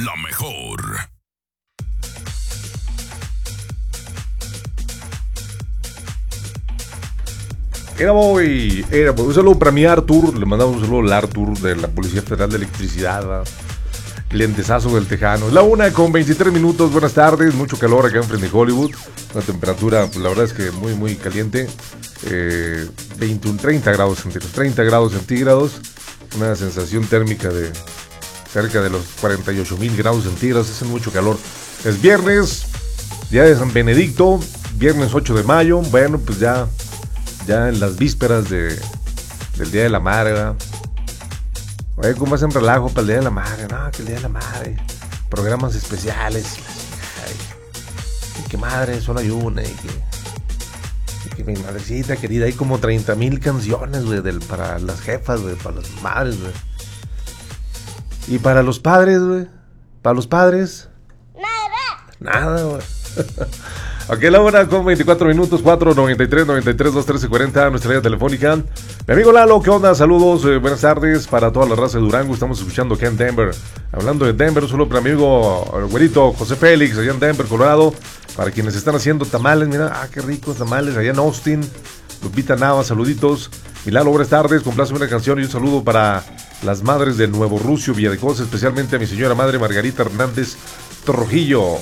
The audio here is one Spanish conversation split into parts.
La mejor. Era boy. Un saludo para mi Artur. Le mandamos un saludo al Artur de la Policía Federal de Electricidad, ¿verdad? Clientesazo del Tejano. La 1:23. Buenas tardes. Mucho calor acá en frente de Hollywood. La temperatura, pues, la verdad es que muy, muy caliente. 30 grados centígrados. 30 grados centígrados. Una sensación térmica de cerca de los 48,000 grados centígrados. Hace mucho calor. Es viernes, día de San Benedicto. Viernes 8 de mayo. Bueno, pues ya en las vísperas del Día de la Madre, ¿verdad? Oye, ¿cómo hacen relajo para el Día de la Madre? No, que el Día de la Madre, programas especiales. Y que madre, solo hay una. Y que mi madrecita querida, hay como 30,000 canciones, güey, para las jefas, güey, para las madres, güey. Y para los padres, güey. Para los padres. Nada, güey. Ok, la 1:24, 493-93-213-40, nuestra línea telefónica. Mi amigo Lalo, ¿qué onda? Saludos, buenas tardes para toda la raza de Durango. Estamos escuchando acá en Denver. Hablando de Denver, solo para mi amigo el güerito José Félix, allá en Denver, Colorado. Para quienes están haciendo tamales, mira, qué ricos tamales, allá en Austin. Lupita Nava, saluditos. Y Lalo, buenas tardes, complázame una canción y un saludo para las madres de Nuevo Rucio, Villadecosa, especialmente a mi señora madre Margarita Hernández Torrojillo.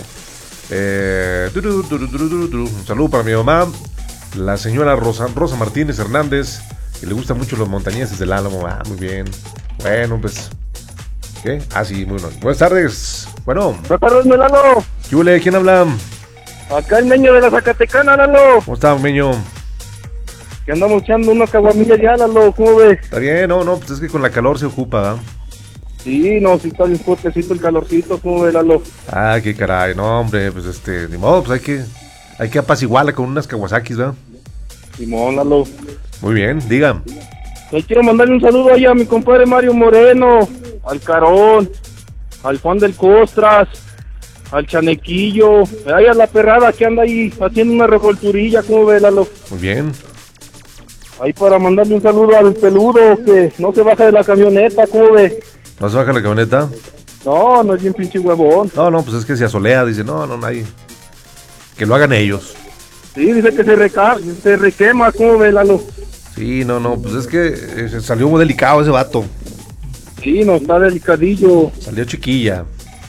Un saludo para mi mamá, la señora Rosa Martínez Hernández, que le gustan mucho los montañeses del Álamo. Muy bien. Bueno, pues, ¿qué? Sí, muy bien. Buenas tardes. Bueno. Buenas tardes, Lalo. ¿Qué huele? ¿Quién habla? Acá el Meño de la Zacatecana, Lalo. ¿Cómo está, Meño? Que andamos echando una caguamilla ya, Lalo, ¿cómo ves? Está bien, no, pues es que con la calor se ocupa, ¿verdad? Sí, no, sí está bien fuertecito el calorcito, ¿cómo ves, Lalo? Qué caray, no, hombre, pues ni modo, pues hay que apaciguarla con unas Kawasaki's, ¿verdad? Simón, Lalo. Muy bien, diga. Yo quiero mandarle un saludo ahí a mi compadre Mario Moreno, al Carón, al Juan del Costras, al Chanequillo, ahí a la perrada que anda ahí haciendo una revolturilla, ¿cómo ves, Lalo? Muy bien. Ahí para mandarle un saludo al peludo que no se baja de la camioneta, ¿cómo ves? ¿No se baja la camioneta? No es bien pinche huevón. No, pues es que se asolea, dice, no, hay. Que lo hagan ellos. Sí, dice que se requema, ¿cómo ves, Lalo? Sí, no, pues es que salió muy delicado ese vato. Sí, no, está delicadillo. Salió chiquilla.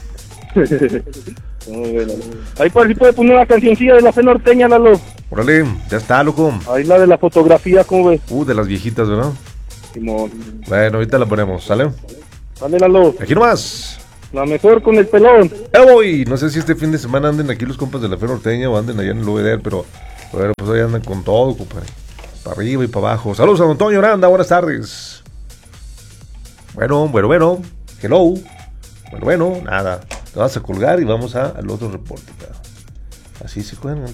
Ahí por si puede poner una cancioncilla de la fe norteña, Lalo. Órale, ya está, loco. Ahí la de la fotografía, ¿cómo ves? De las viejitas, ¿verdad? Simón. Bueno, ahorita la ponemos, ¿sale? Dale, Lalo. Aquí nomás. La mejor con el pelón. Voy. No sé si este fin de semana anden aquí los compas de la fe norteña o anden allá en el UVD, pero bueno, pues ahí andan con todo, compadre. Para arriba y para abajo. Saludos a Don Antonio Aranda, buenas tardes. Bueno. Hello. Bueno, nada. Te vas a colgar y vamos al otro reporte. Así se cuelgan.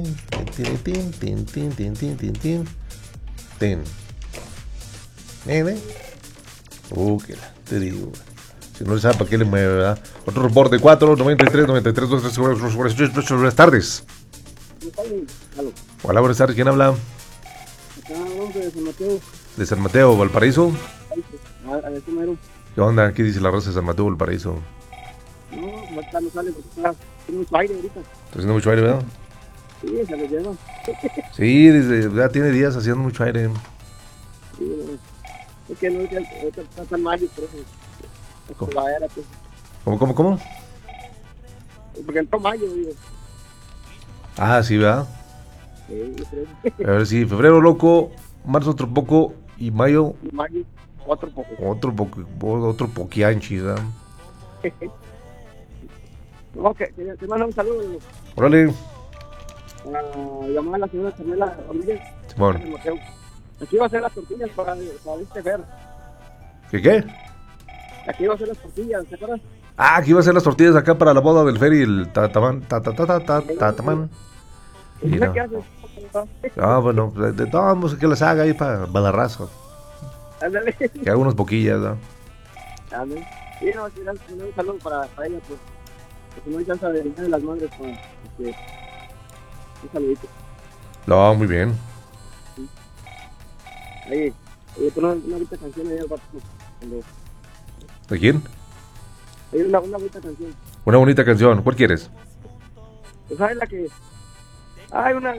Que te digo. Si no le sabe para qué le mueve, ¿verdad? Otro reporte 493-93-213. Buenas tardes. Hola, buenas tardes. ¿Quién habla? De San Mateo. ¿De San Mateo, Valparaíso? ¿Qué onda? ¿Qué dice la raza de San Mateo, Valparaíso? No, acá no sale porque está haciendo mucho aire ahorita. ¿Está haciendo mucho aire, verdad? Sí, se lo lleva. Sí, ya tiene días haciendo mucho aire. Sí, es que no, está tan mayo, por eso. ¿Cómo? Porque entró mayo, digo. Sí, ¿verdad? Sí, yo creo. A ver, sí, febrero loco, marzo otro poco y mayo otro poco. otro poquianchi, ¿verdad? No, que te mando un saludo. Órale. Llamar a la señora Carmela Rodríguez. Bueno. Aquí va a hacer las tortillas para este ver. ¿Qué? Aquí va a hacer las tortillas, ¿te acuerdas? Aquí iba a hacer las tortillas acá para la boda del Fer y el tatamán. ¿Y qué haces? Bueno, de todos modos que les haga ahí para la raza. Ándale. Que haga unas poquillas, ¿no? Ándale. Sí, no, un saludo para ella, pues. Porque no hay chance de Día de las Madres, pues. Un saludito. No, muy bien. Sí. Ahí, pon una bonita canción ahí al rato. ¿De quién? Hay una bonita canción. Una bonita canción. ¿Cuál quieres? Pues sabes la que... Hay una...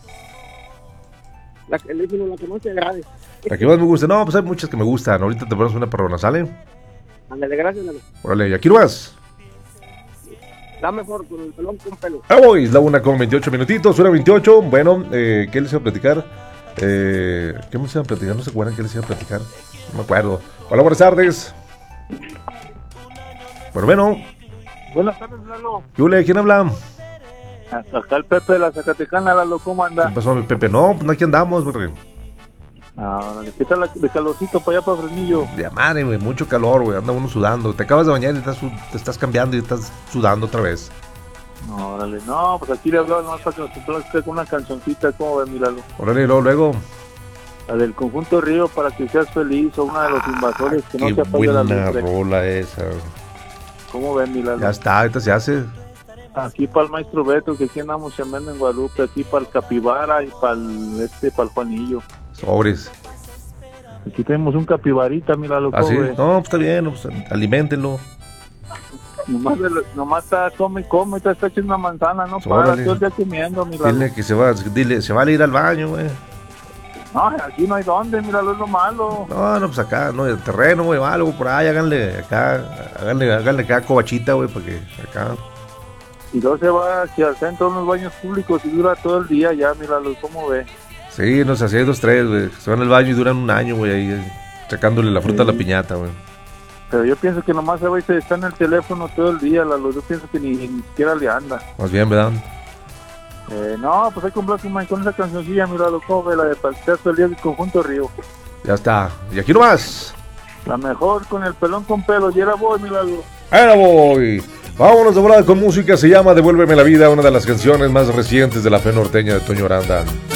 La que no te agrade. La que más me gusta. No, pues hay muchas que me gustan. Ahorita te ponemos una perrona, ¿sale? Ándale, gracias, Lalo. Órale, y aquí no vas. Da mejor con el pelón con pelo. Ah, voy, es la 1:28 minutitos, 1:28. Bueno, ¿qué les iba a platicar? ¿Qué me iba a platicar? No se acuerdan qué les iba a platicar. No me acuerdo. Hola, buenas tardes. Bueno. Buenas tardes, Lalo. Yule, ¿quién habla? Acá el Pepe de la Zacatecana, Lalo, ¿cómo anda? ¿Qué pasó, mi Pepe? No, pues aquí andamos, güey. ¿Qué tal de calorcito para allá, para Fresnillo? De madre, güey, mucho calor, güey, anda uno sudando. Te acabas de bañar y te estás cambiando y estás sudando otra vez. No, órale, no, pues aquí le hablaba nomás para que nos entrara con una cancioncita, ¿cómo ven, mi Lalo? Órale, luego. La del Conjunto Río, para que seas feliz, o una de los invasores, que no se apague la luz. Qué buena rola esa. ¿Cómo ven, mi Lalo? Ya está, ahorita se hace. Aquí para el maestro Beto, que aquí andamos llamando en Guadalupe, aquí para el Capibara y para el Juanillo. Sobres. Aquí tenemos un capibarita, mira lo ¿Ah, sí? No, pues está bien, pues, aliméntenlo. Nomás está come, está echando una manzana, no Órale. para, todo el día comiendo, mira. Dile que se va a ir al baño, güey. No, aquí no hay dónde, míralo, es lo malo. No, pues acá, no, el terreno, güey, algo por ahí, háganle acá covachita, güey, porque acá. Y luego se va hacia el centro de los baños públicos y dura todo el día ya, míralo, ¿cómo ve? Sí, no sé, así hay 2, 3, güey. Se van al baño y duran un año, güey, ahí sacándole la fruta a la piñata, güey. Pero yo pienso que nomás se va y se está en el teléfono todo el día, Lalo. Yo pienso que ni siquiera le anda. Más bien, ¿verdad? No, pues hay que comprar con esa cancioncilla, míralo, ¿cómo ve? La de Palteazo el día del Conjunto Río. Ya está. Y aquí nomás. La mejor con el pelón con pelo, y era voy, míralo. Ahora voy. Vámonos de volada con música, se llama Devuélveme la vida, una de las canciones más recientes de la fe norteña de Toño Aranda.